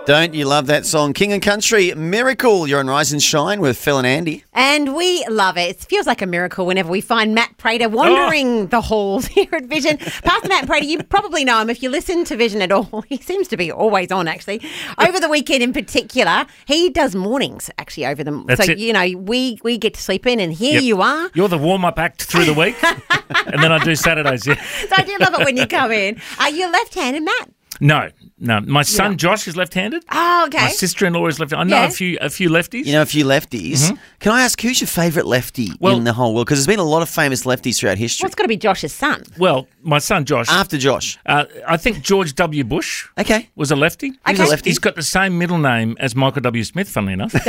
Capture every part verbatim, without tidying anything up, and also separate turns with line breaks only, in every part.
Don't you love that song? King and Country, Miracle. You're on Rise and Shine with Phil and Andy.
And we love it. It feels like a miracle whenever we find Matt Prater wandering oh. the halls here at Vision. Pastor Matt Prater, you probably know him if you listen to Vision at all. He seems to be always on, actually. Over the weekend in particular, he does mornings, actually, over them.
That's
so,
it.
you know, we, we get to sleep in, and here
Yep.
you are.
You're the warm-up act through the week, and then I do Saturdays, yeah.
So I do love it when you come in. Are you left-handed, Matt?
No, no. My son
Yeah.
Josh is left-handed.
Oh, okay.
My sister-in-law is left-handed. I know
Yeah.
a few a few lefties.
You know a few lefties. Can I ask, who's your favourite lefty
Mm-hmm. Well-
in the whole world? Because there's been a lot of famous lefties throughout history.
Well, it's got to be Josh's son.
Well, my son Josh,
After Josh.
uh, I think George W. Bush
Okay.
was a lefty.
He was a
Okay.
lefty.
He's got the same middle name as Michael W. Smith, funnily enough. There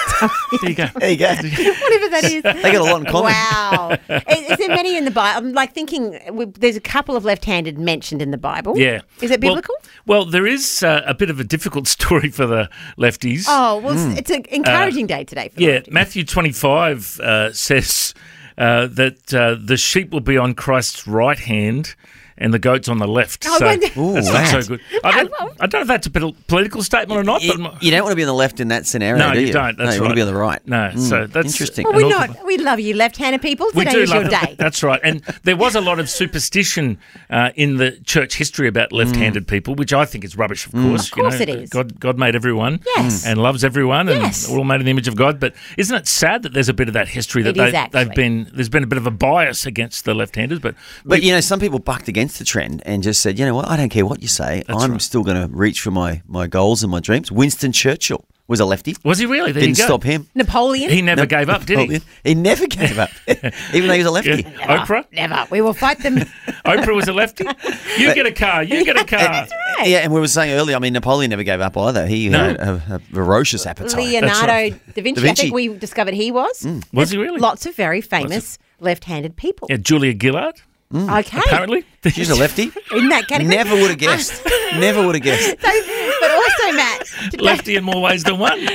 you go.
There you go.
Whatever that is.
They got a lot in common.
Wow. Is, is there many in the Bible? I'm like thinking we- there's a couple of left-handed mentioned in the Bible.
Yeah.
Is it
Well-
biblical?
Well, there is uh, a bit of a difficult story for the lefties.
Oh, well, it's- it's an encouraging day today for the
Yeah,
lefties.
Matthew twenty-five uh, says uh, that uh, the sheep will be on Christ's right hand and the goats on the left.
Oh,
so
when-
Ooh,
that's
wow.
not so good. I don't, I don't know if that's a pol- political statement or not.
You,
but
you don't want to be on the left in that scenario,
No,
do you?
you don't.
no,
That's
you want to
right.
be on the right.
No, so that's
interesting.
Well,
an
we
awful-
not. We love you, left-handed people.
We
Today
do
is
love
your
them.
day.
That's right. And there was a lot of superstition uh, in the church history about left-handed people, which I think is rubbish, of course.
Of course
you know,
it is.
God, God made everyone
Yes.
and loves everyone, and
Yes.
we're all made in the image of God. But isn't it sad that there's a bit of that history that
It is
they,
actually.
they've been? There's been a bit of a bias against the left-handers, but
But,
we-
you know, some people bucked against the trend and just said, you know what, I don't care what you say.
That's
I'm
right.
still going to reach for my, my goals and my dreams. Winston Churchill was a lefty.
was he really? There
Didn't
you go.
stop him.
Napoleon?
He never gave up, did he?
He never gave up, even though he was a lefty.
Yeah. Oprah.
Never. We will fight them.
Oprah was a lefty. You get a car. You get a car.
Yeah, and we were saying earlier, I mean, Napoleon never gave up either. He
No.
had a, a ferocious appetite.
Leonardo
right.
da Vinci.
Da
I
Vinci.
think we discovered he was.
Was he really?
Lots of very famous left-handed people.
Yeah, Julia Gillard.
Okay.
Apparently,
She's a lefty.
In that category.
Never would have guessed. Never would have guessed.
So, but also, Matt, today,
lefty in more ways than one.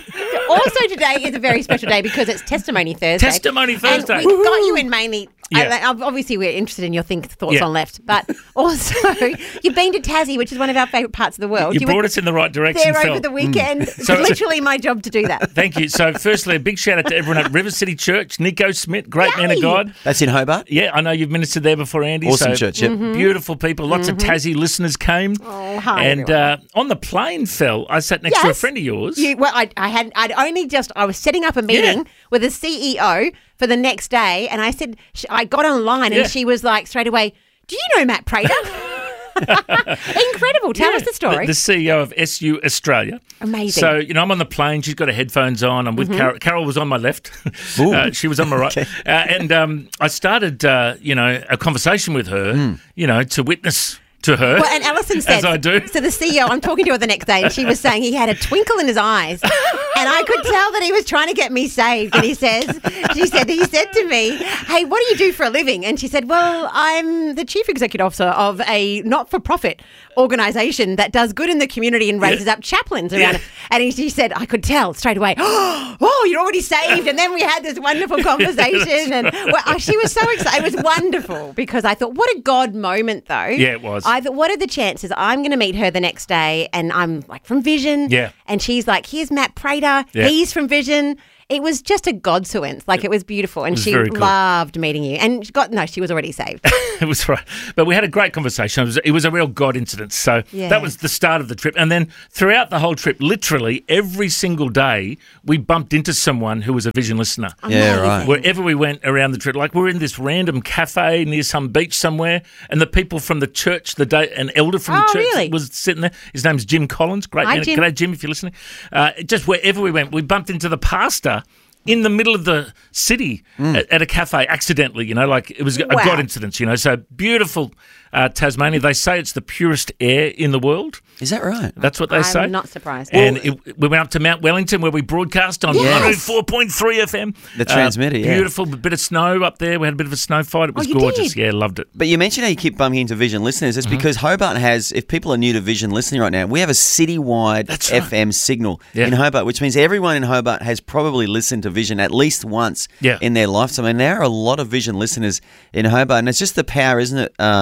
also today is a very special day because it's Testimony Thursday.
Testimony Thursday.
And we got you in mainly.
Yeah.
I, obviously, we're interested in your think, thoughts
Yeah.
on left, but also you've been to Tassie, which is one of our favourite parts of the world.
You,
you
brought
were
us in the right direction,
there
Phil.
over the weekend. It's
So-
literally my job to do that.
Thank you. So, firstly, a big shout out to everyone at River City Church. Nico Smith, great man of
Yay.
God.
That's in Hobart.
Yeah, I know you've ministered there before, Andy.
Awesome
so
church, yep.
Beautiful people. Lots of Tassie listeners came.
Oh, hi,
And
everyone.
uh, on the plane, Phil, I sat next to a
Yes.
friend of yours.
You, well, I, I had, I'd only just, I was setting up a meeting
Yeah.
with a C E O for the next day, and I said, sh- I got online, and
Yeah.
she was like straight away, "Do you know Matt Prater?" Incredible. Tell
Yeah,
us the story.
The, the C E O of S U Australia.
Amazing.
So, you know, I'm on the plane. She's got her headphones on. I'm with
Mm-hmm.
Carol. Carol was on my left. uh, she was on my right.
Okay.
Uh, and um, I started, uh, you know, a conversation with her, you know, to witness to her.
Well, and Alison said,
as I do.
so the C E O, I'm talking to her the next day, and she was saying he had a twinkle in his eyes, and I could tell that he was trying to get me saved. And he says, she said, he said to me, "Hey, what do you do for a living?" And she said, "Well, I'm the chief executive officer of a not-for-profit organisation that does good in the community and raises up chaplains around."
Yeah.
And he, she said, I could tell straight away, "Oh, you're already saved." And then we had this wonderful conversation, and well, she was so excited. It was wonderful because I thought, what a God moment, though.
Yeah, it was.
I thought, what are the chances I'm going to meet her the next day, and I'm like from Vision,
Yeah.
and she's like, "Here's Matt Prater,
Yeah.
he's from Vision." It was just a godsend. Like, it was beautiful, and
was
she
very cool.
loved meeting you. And she got no, she was already saved.
It was right. But we had a great conversation. It was, it was a real God incident. So
Yeah.
that was the start of the trip. And then throughout the whole trip, literally every single day, we bumped into someone who was a Vision listener.
Yeah,
Amazing.
right.
Wherever we went around the trip, like we we're in this random cafe near some beach somewhere, and the people from the church, the day, an elder from the
Oh,
church
really?
was sitting there. His name's Jim Collins. Great
Hi,
man.
Jim.
G'day, Jim, if you're listening. Uh, just wherever we went, we bumped into the pastor in the middle of the city at, at a cafe accidentally, you know, like it was a
Wow.
God incident, you know. So beautiful uh, Tasmania. They say it's the purest air in the world.
Is that right?
That's what they
I'm
say.
not surprised.
And it, we went up to Mount Wellington where we broadcast on
Yes.
one oh four point three F M.
The transmitter, yeah.
Beautiful bit of snow up there. We had a bit of a snow fight. It was
Oh, you
gorgeous.
did?
Yeah, loved it.
But you mentioned how you keep bumping into Vision listeners.
Mm-hmm.
It's because Hobart has, if people are new to Vision listening right now, we have a citywide
That's right.
F M signal
Yeah.
in Hobart, which means everyone in Hobart has probably listened to Vision at least once
Yeah.
in their lifetime. And there are a lot of Vision listeners in Hobart. And it's just the power, isn't it, uh, Maddie,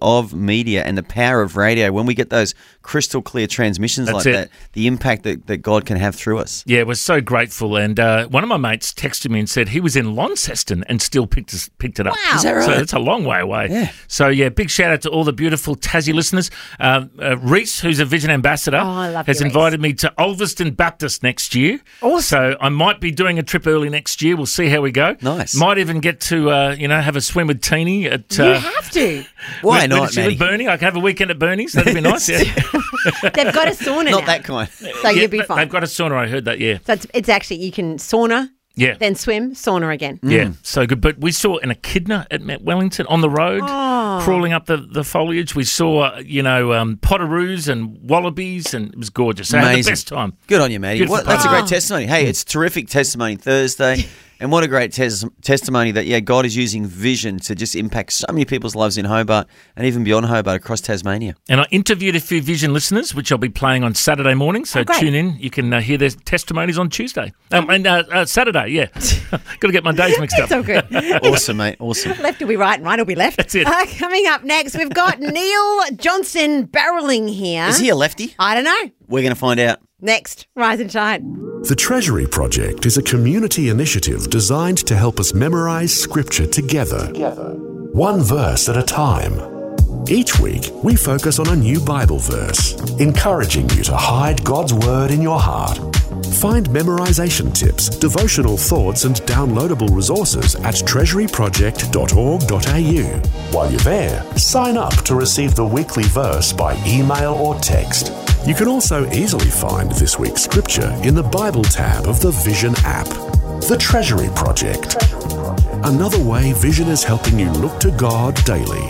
of media and the power of radio, when we get those crystal clear transmissions
That's
like
it.
that, the impact that, that God can have through us.
Yeah, we're so grateful. And uh, one of my mates texted me and said he was in Launceston and still picked us, picked it up.
Wow. Is that
So
right?
it's a long way away.
Yeah.
So, yeah, big shout out to all the beautiful Tassie listeners. Uh, uh, Reese, who's a Vision Ambassador,
Oh, I love
has
you, Reese.
invited me to Ulverston Baptist next year.
Awesome.
So I might be doing a trip early next year. We'll see how we go.
Nice.
Might even get to, uh, you know, have a swim with Teeny at...
You
Uh,
have to.
Why
where- where
not,
does she
Maddie?
live, Bernie? I can have a weekend at Bernie's. That'd be nice, yeah.
They've got a sauna now.
Not that kind.
So
Yeah,
you'll be
but
fine.
They've got a sauna, I heard that, yeah.
So it's, it's actually, you can sauna,
Yeah.
then swim, sauna again.
Yeah, so good. But we saw an echidna at Mount Wellington on the road,
Oh.
crawling up the, the foliage. We saw, uh, you know, um, potoroos and wallabies, and it was gorgeous. So I had the
Amazing.
best time.
Good on you, Maddie.
Beautiful
What, that's a
place.
great testimony. Hey, it's terrific testimony Thursday. And what a great tes- testimony that, yeah, God is using vision to just impact so many people's lives in Hobart and even beyond Hobart across Tasmania.
And I interviewed a few Vision listeners, which I'll be playing on Saturday morning. So
Oh, great.
tune in. You can uh, hear their testimonies on Tuesday. Um, and uh, uh, Saturday, yeah. Got to get my days mixed up.
So good.
Awesome, mate. Awesome.
Left will be right and right will be left.
That's it.
Uh, coming up next, we've got Neil Johnson barreling here.
Is he a lefty?
I don't know.
We're going to find out.
Next, Rise and Shine.
The Treasury Project is a community initiative designed to help us memorize Scripture together, one verse at a time. Each week, we focus on a new Bible verse, encouraging you to hide God's Word in your heart. Find memorization tips, devotional thoughts, and downloadable resources at treasury project dot org dot a u. While you're there, sign up to receive the weekly verse by email or text. You can also easily find this week's scripture in the Bible tab of the Vision app. The Treasury Project. Another way Vision is helping you look to God daily.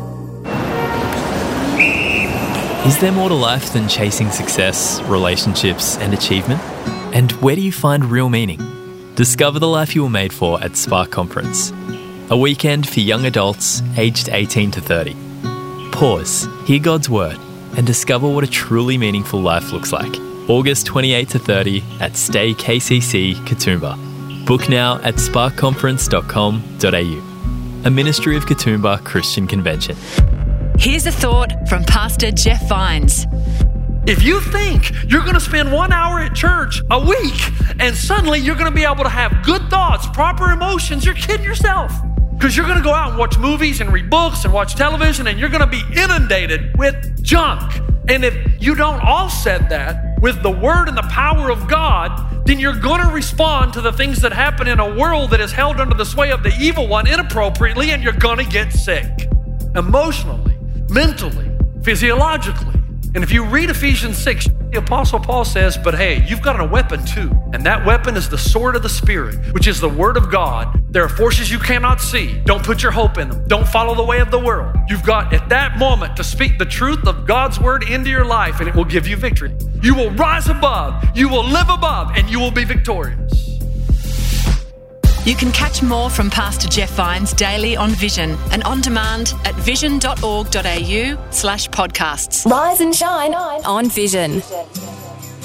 Is there more to life than chasing success, relationships, and achievement? And where do you find real meaning? Discover the life you were made for at Spark Conference, a weekend for young adults aged eighteen to thirty. Pause, hear God's Word, and discover what a truly meaningful life looks like. August twenty-eighth to thirtieth at Stay K C C, Katoomba. Book now at spark conference dot com dot a u. A ministry of Katoomba Christian Convention.
Here's a thought from Pastor Jeff Vines.
If you think you're going to spend one hour at church a week and suddenly you're going to be able to have good thoughts, proper emotions, you're kidding yourself. Because you're going to go out and watch movies and read books and watch television and you're going to be inundated with junk. And if you don't offset that with the word and the power of God, then you're going to respond to the things that happen in a world that is held under the sway of the evil one inappropriately, and you're going to get sick emotionally, mentally, physiologically. And if you read Ephesians six, the Apostle Paul says, but hey, you've got a weapon too. And that weapon is the sword of the Spirit, which is the Word of God. There are forces you cannot see. Don't put your hope in them. Don't follow the way of the world. You've got at that moment to speak the truth of God's Word into your life, and it will give you victory. You will rise above, you will live above, and you will be victorious.
You can catch more from Pastor Jeff Vines daily on Vision and on demand at vision dot org dot a u slash podcasts.
Rise and shine on Vision.